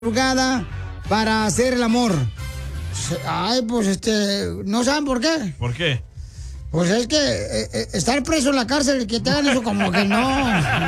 madrugada para hacer el amor. Ay, pues ¿no saben por qué? ¿Por qué? Pues es que estar preso en la cárcel y que te hagan eso como que no.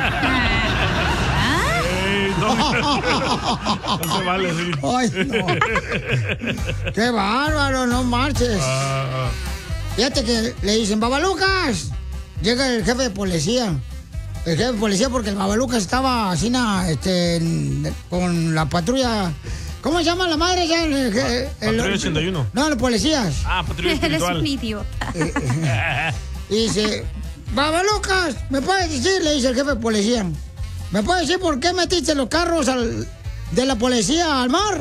No se vale, sí. Ay, no. Qué bárbaro, no marches. Fíjate que le dicen, Babalucas. Llega el jefe de policía. El jefe de policía porque el Babalucas estaba así con la patrulla. ¿Cómo se llama la madre? Patrulla 81. No, los policías. Patrulla espiritual. Eres un idiota. Y dice, Babalucas, ¿me puedes decir? Le dice el jefe de policía. ¿Me puedes decir por qué metiste los carros de la policía al mar?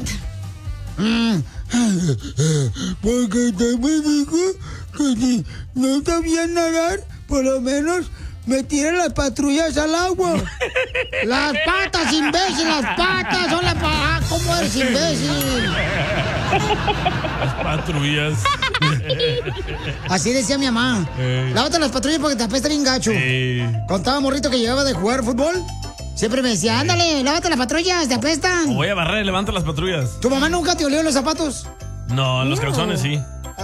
Porque usted me dijo que si no sabía nadar, por lo menos me tiré las patrullas al agua. Las patas, imbécil, las patas son las patas. ¿Cómo eres imbécil? Las patrullas. Así decía mi mamá. Lávate las patrullas porque te apesta bien gacho. Contaba morrito que llegaba de jugar fútbol. Siempre me decía, ándale, lávate las patrullas, te apestan. O voy a barrer, levanta las patrullas. ¿Tu mamá nunca te olió los zapatos? No, los calzones sí.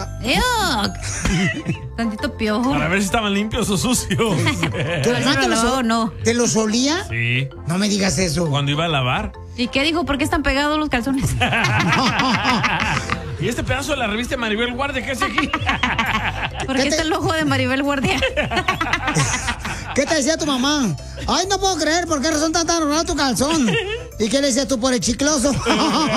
Tantito piojo. Para ver si estaban limpios o sucios. ¿Tu mamá no. ¿Te los olía? Sí. No me digas eso. Cuando iba a lavar. ¿Y qué dijo? ¿Por qué están pegados los calzones? ¿Y este pedazo de la revista Maribel Guardia qué hace aquí? ¿Por qué está el ojo de Maribel Guardia? ¿Qué te decía tu mamá? Ay, no puedo creer, ¿por qué razón tan arrugado tu calzón? ¿Y qué le decías tú por el chicloso? Wow,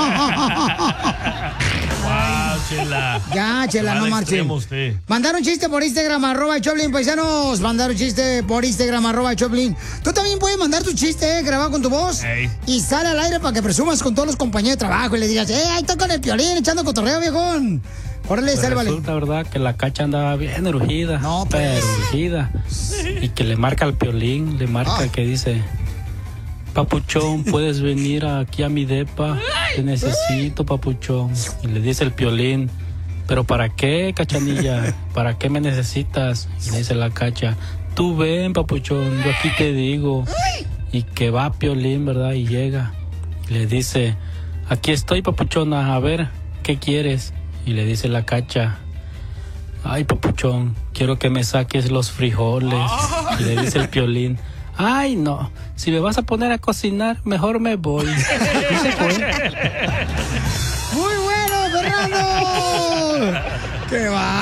Chela. Ya, Chela, no marche. Mandaron chiste por Instagram, @Choplin, paisanos. Mandaron chiste por Instagram, @Choplin. Tú también puedes mandar tu chiste, grabado con tu voz. Y sale al aire para que presumas con todos los compañeros de trabajo y le digas, ahí estoy con el Piolín echando cotorreo, viejón. Órale, pues sálvale. Resulta, verdad, que la Cacha andaba bien urgida. No, pues. Urgida. Y que le marca al Piolín, le marca que dice, Papuchón, ¿puedes venir aquí a mi depa? Te necesito, Papuchón. Y le dice el Piolín, ¿pero para qué, Cachanilla? ¿Para qué me necesitas? Y le dice la Cacha, tú ven, Papuchón, yo aquí te digo. Y que va Piolín, ¿verdad? Y llega. Y le dice, aquí estoy, Papuchona, a ver, ¿qué quieres? Y le dice la Cacha, ay, Papuchón, quiero que me saques los frijoles. Y le dice el Piolín, ay, no, si me vas a poner a cocinar, mejor me voy. Y se fue. ¡Muy bueno, Fernando! ¡Qué va!